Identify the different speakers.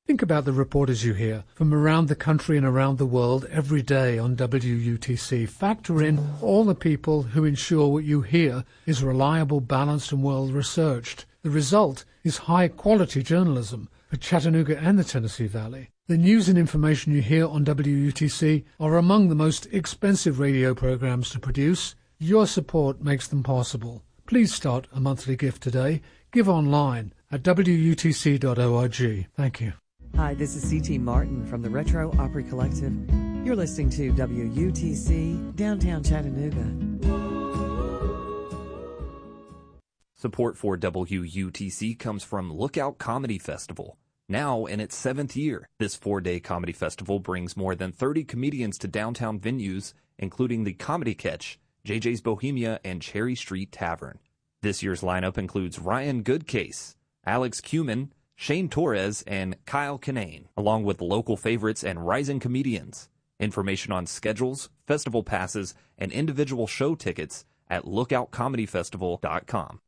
Speaker 1: Think about the reporters you hear from around the country and around the world every day on WUTC. Factor in all the people who ensure what you hear is reliable, balanced and well-researched. The result is high-quality journalism for Chattanooga and the Tennessee Valley. The news and information you hear on WUTC are among the most expensive radio programs to produce. Your support makes them possible. Please start a monthly gift today. Give online at WUTC.org. Thank you.
Speaker 2: Hi, this is C.T. Martin from the Retro Opry Collective. You're listening to WUTC, downtown Chattanooga.
Speaker 3: Support for WUTC comes from Lookout Comedy Festival. Now in its 7th year, this 4-day comedy festival brings more than 30 comedians to downtown venues, including the Comedy Catch, JJ's Bohemia, and Cherry Street Tavern. This year's lineup includes Ryan Goodcase, Alex Cuman, Shane Torres, and Kyle Kinane, along with local favorites and rising comedians. Information on schedules, festival passes, and individual show tickets at lookoutcomedyfestival.com.